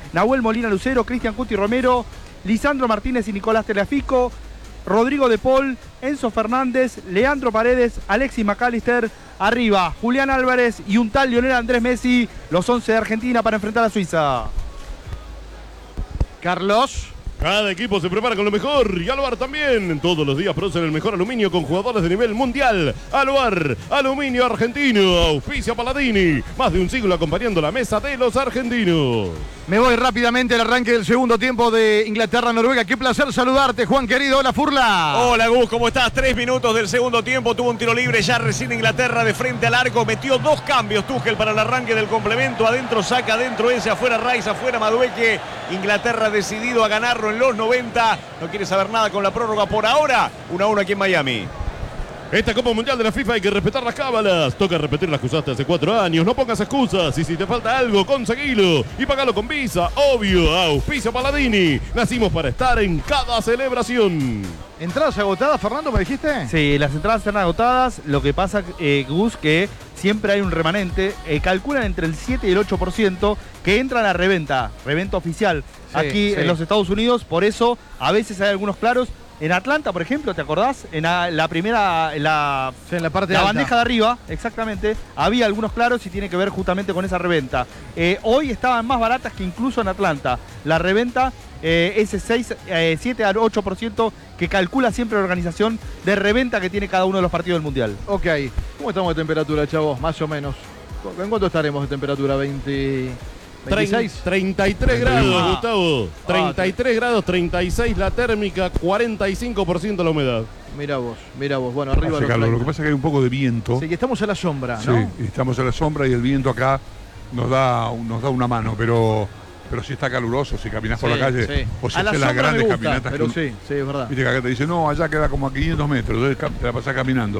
Nahuel Molina Lucero, Cristian Cuti Romero, Lisandro Martínez y Nicolás Teleafico, Rodrigo de Paul, Enzo Fernández, Leandro Paredes, Alexis McAllister. Arriba, Julián Álvarez y un tal Lionel Andrés Messi, los 11 de Argentina para enfrentar a Suiza. Carlos. Cada equipo se prepara con lo mejor y Aluar también. Todos los días producen el mejor aluminio con jugadores de nivel mundial. Aluar, aluminio argentino, auspicia Paladini. Más de un siglo acompañando la mesa de los argentinos. Me voy rápidamente al arranque del segundo tiempo de Inglaterra-Noruega. Qué placer saludarte, Juan querido. Hola, Furla. Hola, Gus, ¿cómo estás? 3 minutos del segundo tiempo. Tuvo un tiro libre ya recién Inglaterra de frente al arco. Metió 2 cambios Tuchel para el arranque del complemento. Adentro Saka, adentro ese, afuera Rice, afuera Madueke. Inglaterra decidido a ganarlo en los 90. No quiere saber nada con la prórroga por ahora. 1-1 aquí en Miami. Esta Copa Mundial de la FIFA hay que respetar las cábalas. Toca repetir las que usaste hace 4 años. No pongas excusas. Y si te falta algo, conseguilo. Y pagalo con Visa. Obvio. Auspicio Paladini. Nacimos para estar en cada celebración. ¿Entradas agotadas, Fernando, me dijiste? Sí, las entradas están agotadas. Lo que pasa, Gus, que siempre hay un remanente. Calculan entre el 7 y el 8% que entran a reventa. Reventa oficial aquí en los Estados Unidos. Por eso, a veces hay algunos claros. En Atlanta, por ejemplo, ¿te acordás? En la primera, en la parte la alta. bandeja de arriba, exactamente, había algunos claros y tiene que ver justamente con esa reventa. Hoy estaban más baratas que incluso en Atlanta. La reventa, ese 7 al 8% que calcula siempre la organización de reventa que tiene cada uno de los partidos del Mundial. Ok. ¿Cómo estamos de temperatura, chavos? Más o menos. ¿En cuánto estaremos de temperatura? 26. 33 grados, Gustavo. 33 grados, 36 la térmica, 45% la humedad. Mira vos. Bueno, arriba los Carlos, lo que pasa es que hay un poco de viento. Sí, que estamos a la sombra, ¿no? Sí, estamos a la sombra y el viento acá nos da una mano, pero si está caluroso, si caminas por la calle, o si haces las grandes caminatas. Pero sí, es verdad. Viste que acá te dicen, no, allá queda como a 500 metros, entonces te la pasás caminando.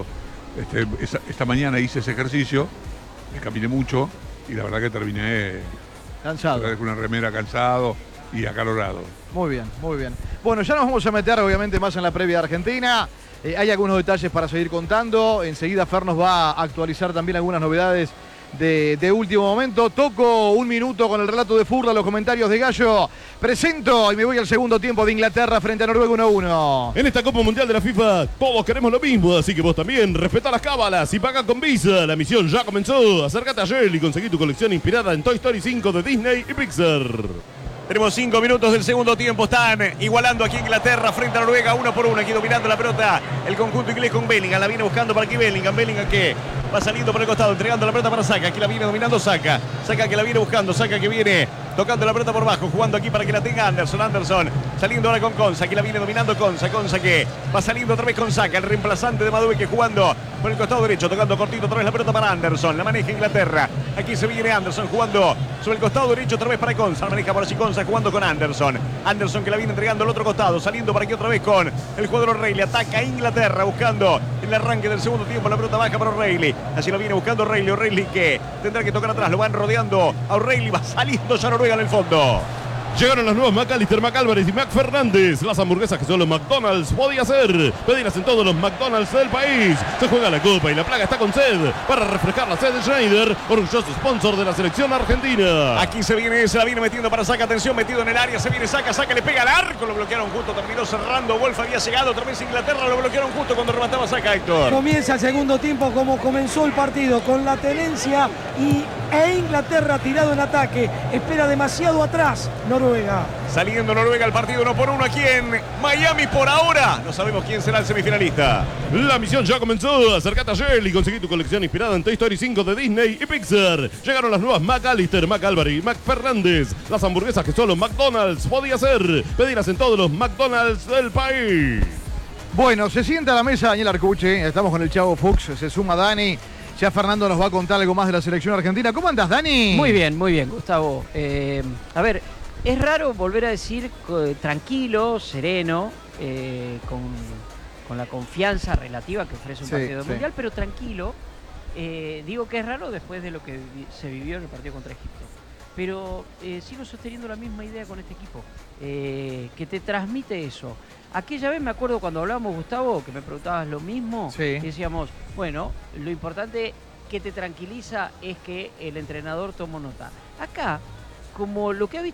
Esta mañana hice ese ejercicio, caminé mucho y la verdad que terminé cansado. Con una remera cansado y acalorado. Muy bien. Bueno, ya nos vamos a meter obviamente más en la previa de Argentina. Hay algunos detalles para seguir contando. Enseguida Fer nos va a actualizar también algunas novedades de último momento. Toco un minuto con el relato de Furla, los comentarios de Gallo. Presento y me voy al segundo tiempo de Inglaterra frente a Noruega 1-1. En esta Copa Mundial de la FIFA todos queremos lo mismo, así que vos también respetá las cábalas y paga con Visa. La misión ya comenzó. Acércate a Shell y conseguí tu colección inspirada en Toy Story 5 de Disney y Pixar. Tenemos 5 minutos del segundo tiempo. Están igualando aquí Inglaterra frente a Noruega 1 por 1. Aquí dominando la pelota el conjunto inglés con Bellingham. La viene buscando para aquí Bellingham. Bellingham que va saliendo por el costado, entregando la pelota para Saka. Aquí la viene dominando Saka. Saka que la viene buscando. Saka que viene tocando la pelota por bajo. Jugando aquí para que la tenga Anderson. Anderson saliendo ahora con Konsa. Aquí la viene dominando Konsa. Konsa que va saliendo otra vez con Saka. El reemplazante de Madueke jugando por el costado derecho. Tocando cortito otra vez la pelota para Anderson. La maneja Inglaterra. Aquí se viene Anderson jugando sobre el costado derecho otra vez para Konsa. La maneja por allí Konsa jugando con Anderson. Anderson que la viene entregando al otro costado. Saliendo para aquí otra vez con el jugador O'Reilly. Ataca Inglaterra buscando el arranque del segundo tiempo. La pelota baja para O'Reilly. Así la viene buscando O'Reilly. O'Reilly que tendrá que tocar atrás. Lo van rodeando a O'Reilly. Va saliendo ya Noruega en el fondo. Llegaron los nuevos McAllister, McAlvarez y McFernández. Las hamburguesas que solo McDonald's podía hacer. Pedirlas en todos los McDonald's del país. Se juega la copa y la plaga está con sed. Para refrescar la sed de Schneider, orgulloso sponsor de la selección argentina. Aquí se la viene metiendo para Saka. Atención, metido en el área. Se viene Saka. Saka le pega al arco. Lo bloquearon justo. Terminó cerrando. Wolf había llegado. Otra vez Inglaterra. Lo bloquearon justo cuando remataba Saka, Héctor. Comienza el segundo tiempo como comenzó el partido, con la tenencia e Inglaterra tirado en ataque. Espera demasiado atrás Noruega. Saliendo Noruega al partido 1 por 1 aquí en Miami por ahora. No sabemos quién será el semifinalista. La misión ya comenzó. Acércate a Shell y conseguí tu colección inspirada en Toy Story 5 de Disney y Pixar. Llegaron las nuevas McAllister, McAlvarez y McFernández. Las hamburguesas que solo McDonald's podía hacer. Pedirlas en todos los McDonald's del país. Bueno, se sienta a la mesa Daniel Arcucci. Estamos con el Chavo Fuchs. Se suma Dani. Ya Fernando nos va a contar algo más de la selección argentina. ¿Cómo andas, Dani? Muy bien, Gustavo. A ver, es raro volver a decir tranquilo, sereno, con la confianza relativa que ofrece un partido mundial, pero tranquilo. Digo que es raro después de lo que se vivió en el partido contra Egipto. Pero sigo sosteniendo la misma idea con este equipo, que te transmite eso. Aquella vez me acuerdo cuando hablábamos, Gustavo, que me preguntabas lo mismo, que decíamos, bueno, lo importante que te tranquiliza es que el entrenador tomó nota. Acá, como lo que ha visto